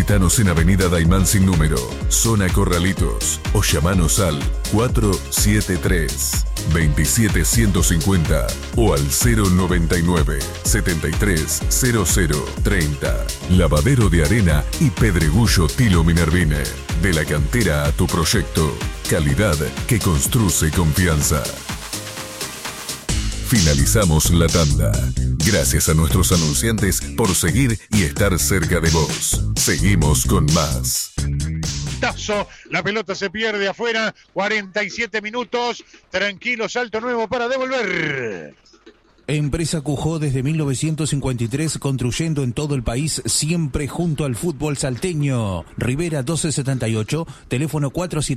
Visítanos en Avenida Daimán sin número, Zona Corralitos, o llamanos al 473-27150 o al 099-730030. Lavadero de arena y pedregullo Tilo Minervine. De la cantera a tu proyecto. Calidad que construye confianza. Finalizamos la tanda. Gracias a nuestros anunciantes por seguir y estar cerca de vos. Seguimos con más. Tazo, la pelota se pierde afuera, 47 minutos, tranquilo, Salto Nuevo para devolver. Empresa Cujó desde 1953, construyendo en todo el país, siempre junto al fútbol salteño. Rivera 1278, teléfono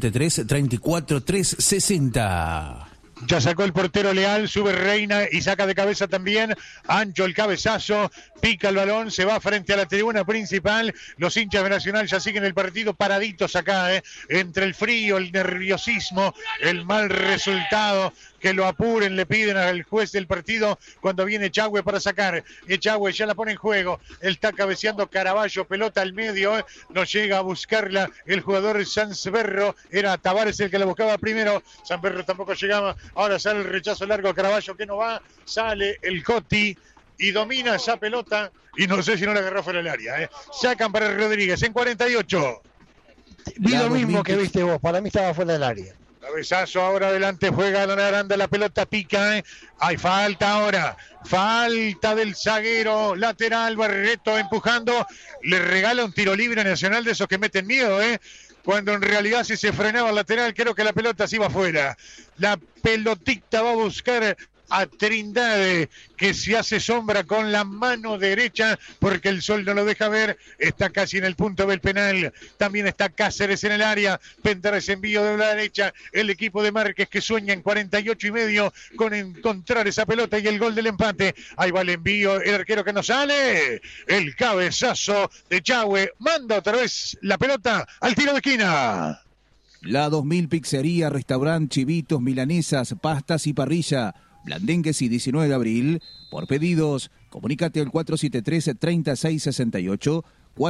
473-34360. Ya sacó el portero Leal, sube Reina y saca de cabeza también. Ancho el cabezazo, pica el balón, se va frente a la tribuna principal. Los hinchas de Nacional ya siguen el partido paraditos acá, entre el frío, el nerviosismo, el mal resultado. Que lo apuren, le piden al juez del partido cuando viene Echagüe para sacar. Echagüe ya la pone en juego. Él está cabeceando Caraballo, pelota al medio. No llega a buscarla el jugador Sanberro. Era Tavares el que la buscaba primero. Sanberro tampoco llegaba. Ahora sale el rechazo largo a Caraballo que no va. Sale el Coti y domina esa pelota. Y no sé si no la agarró fuera del área. Sacan para Rodríguez en 48. Vi lo mismo que viste vos. Para mí estaba fuera del área. Cabezazo ahora adelante, juega Don Aranda, la pelota pica, Hay falta ahora, falta del zaguero lateral, Barreto empujando, le regala un tiro libre Nacional de esos que meten miedo, cuando en realidad si se frenaba el lateral, creo que la pelota se iba afuera. La pelotita va a buscar a Trindade, que se hace sombra con la mano derecha porque el sol no lo deja ver. Está casi en el punto del penal. También está Cáceres en el área. Pentarres envío de la derecha. El equipo de Márquez que sueña en 48 y medio con encontrar esa pelota y el gol del empate. Ahí va el envío. El arquero que no sale. El cabezazo de Echagüe. Manda otra vez la pelota al tiro de esquina. La 2000 Pizzería, Restaurant, Chivitos, Milanesas, Pastas y Parrilla. Blandengues y 19 de abril. Por pedidos, comunícate al 473-3668,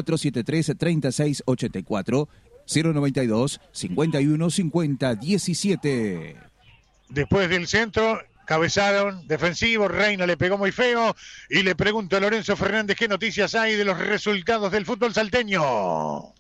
473-3684, 092-5150-17. Después del centro, cabezaron defensivo, Reina le pegó muy feo y le pregunto a Lorenzo Fernández qué noticias hay de los resultados del fútbol salteño.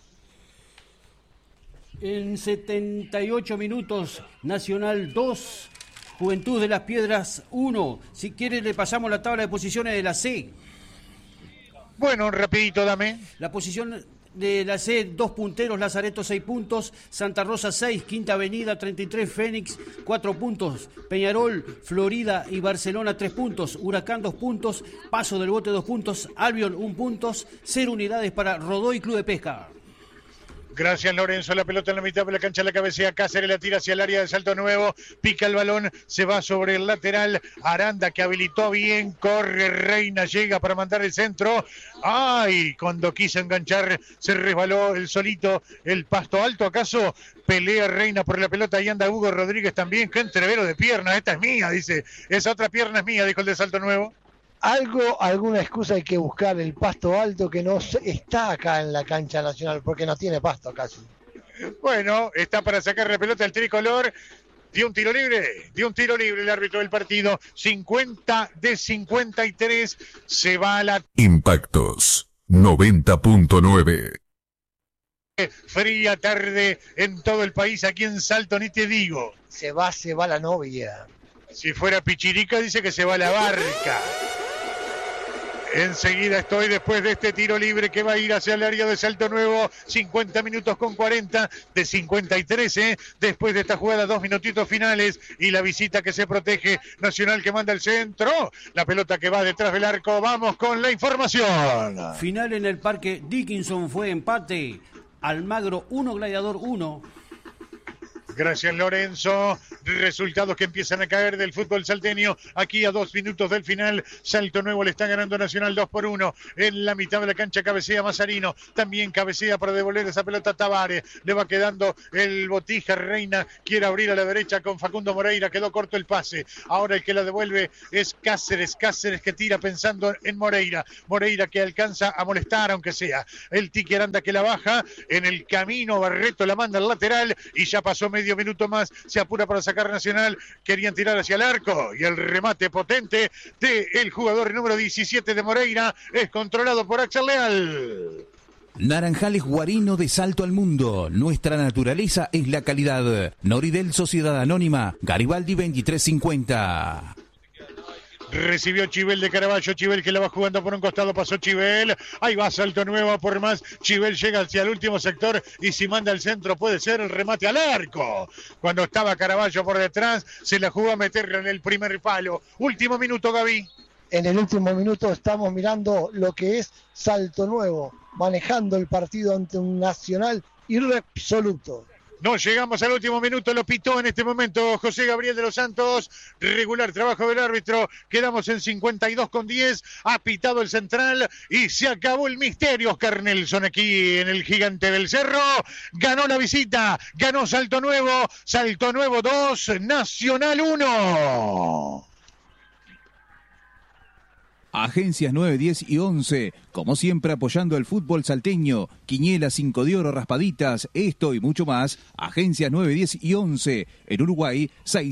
En 78 minutos, Nacional 2, Juventud de las Piedras 1. Si quiere le pasamos la tabla de posiciones de la C. Bueno, rapidito dame. La posición de la C, 2 punteros, Lazareto 6 puntos, Santa Rosa 6, Quinta Avenida 33, Fénix 4 puntos, Peñarol, Florida y Barcelona 3 puntos, Huracán 2 puntos, Paso del Bote 2 puntos, Albion 1 punto, 0 unidades para Rodó y Club de Pesca. Gracias, Lorenzo. La pelota en la mitad de la cancha, la cabecea Cáceres, la tira hacia el área de Salto Nuevo. Pica el balón, se va sobre el lateral. Aranda que habilitó bien, corre Reina, llega para mandar el centro. ¡Ay! Cuando quiso enganchar, se resbaló el solito, el Pasto Alto. ¿Acaso pelea Reina por la pelota y anda Hugo Rodríguez también? ¡Qué entrevero de pierna! Esta es mía, dice. Esa otra pierna es mía, dijo el de Salto Nuevo. Alguna excusa hay que buscar. El Pasto Alto que no está acá en la cancha nacional porque no tiene pasto casi. Bueno, está para sacar la pelota el tricolor. Dio un tiro libre el árbitro del partido. 50-53, se va a la... Impactos 90.9. Fría tarde en todo el país, aquí en Salto ni te digo. Se va la novia. Si fuera Pichirica dice que se va la barca. Enseguida estoy después de este tiro libre que va a ir hacia el área de Salto Nuevo. 50 minutos con 40 de 53, después de esta jugada, 2 minutitos finales y la visita que se protege. Nacional que manda el centro. La pelota que va detrás del arco. Vamos con la información. Final en el Parque Dickinson fue empate. Almagro 1, Gladiador 1. Gracias, Lorenzo. Resultados que empiezan a caer del fútbol salteño. Aquí a 2 minutos del final, Salto Nuevo le está ganando Nacional 2-1. En la mitad de la cancha cabecea Mazarino. También cabecea para devolver esa pelota a Tavares. Le va quedando el Botija. Reina quiere abrir a la derecha con Facundo Moreira. Quedó corto el pase. Ahora el que la devuelve es Cáceres. Cáceres que tira pensando en Moreira. Moreira que alcanza a molestar, aunque sea. El Tiki Aranda que la baja. En el camino Barreto la manda al lateral y ya pasó medio minuto más. Se apura para sacar Nacional. Querían tirar hacia el arco y el remate potente del jugador número 17 de Moreira es controlado por Axel Leal. Naranjales Guarino de Salto al Mundo. Nuestra naturaleza es la calidad. Noridel Sociedad Anónima. Garibaldi 2350. Recibió Chivel de Caraballo, Chivel que la va jugando por un costado, pasó Chivel, ahí va Salto Nuevo por más, Chivel llega hacia el último sector y si manda al centro puede ser el remate al arco. Cuando estaba Caraballo por detrás, se la jugó a meterla en el primer palo. Último minuto, Gaby. En el último minuto estamos mirando lo que es Salto Nuevo, manejando el partido ante un Nacional irresoluto. No llegamos al último minuto, lo pitó en este momento José Gabriel de los Santos. Regular trabajo del árbitro. Quedamos en 52-10. Ha pitado el central y se acabó el misterio. Oscar Nelson aquí en el Gigante del Cerro. Ganó la visita, ganó Salto Nuevo. Salto Nuevo 2, Nacional 1. Agencias 9, 10 y 11, como siempre apoyando el fútbol salteño. Quiniela, 5 de oro, raspaditas, esto y mucho más. Agencias 9, 10 y 11, en Uruguay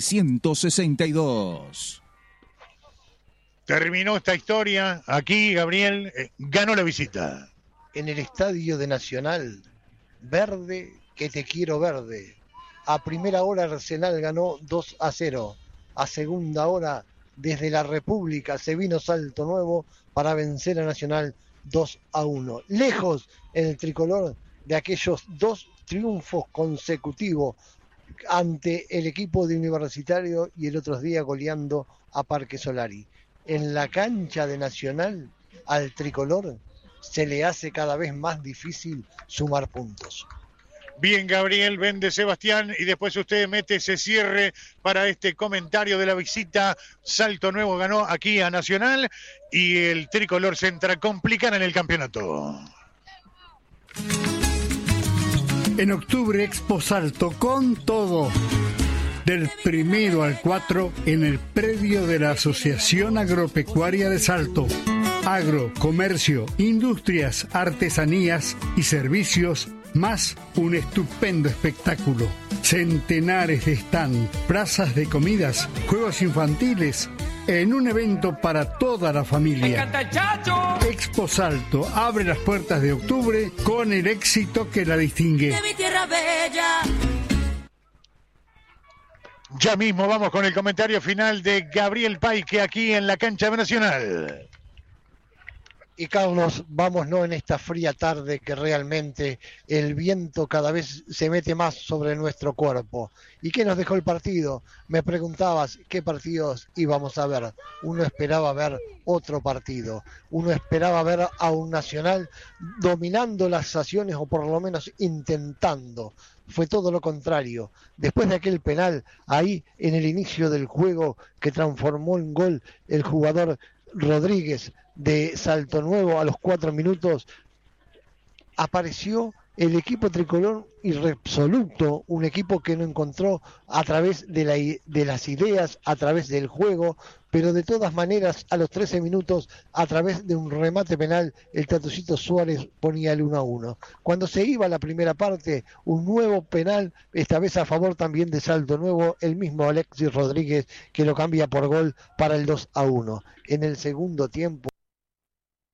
662. Terminó esta historia. Aquí Gabriel ganó la visita. En el estadio de Nacional, verde que te quiero verde. A primera hora Arsenal ganó 2-0. A segunda hora desde la República se vino Salto Nuevo para vencer a Nacional 2-1. Lejos en el tricolor de aquellos 2 triunfos consecutivos ante el equipo de Universitario y el otro día goleando a Parque Solari. En la cancha de Nacional al tricolor se le hace cada vez más difícil sumar puntos. Bien, Gabriel, vende Sebastián y después usted mete ese cierre para este comentario de la visita. Salto Nuevo ganó aquí a Nacional y el tricolor se entra complicado en el campeonato. En octubre Expo Salto con todo. Del 1 al 4 en el predio de la Asociación Agropecuaria de Salto. Agro, comercio, industrias, artesanías y servicios, más un estupendo espectáculo. Centenares de stand, plazas de comidas, juegos infantiles, en un evento para toda la familia. Expo Salto abre las puertas de octubre con el éxito que la distingue. De mi tierra bella. Ya mismo vamos con el comentario final de Gabriel Paique aquí en la cancha de Nacional. Y Carlos, vámonos en esta fría tarde que realmente el viento cada vez se mete más sobre nuestro cuerpo. ¿Y qué nos dejó el partido? Me preguntabas qué partidos íbamos a ver. Uno esperaba ver otro partido. Uno esperaba ver a un Nacional dominando las acciones o por lo menos intentando. Fue todo lo contrario. Después de aquel penal ahí en el inicio del juego que transformó en gol el jugador Rodríguez de Salto Nuevo a los 4 minutos, apareció el equipo tricolor irresoluto, un equipo que no encontró a través de las ideas, a través del juego, pero de todas maneras a los 13 minutos, a través de un remate penal, el Tatucito Suárez ponía el 1-1. Cuando se iba la primera parte, un nuevo penal, esta vez a favor también de Salto Nuevo, el mismo Alexis Rodríguez que lo cambia por gol para el 2-1. En el segundo tiempo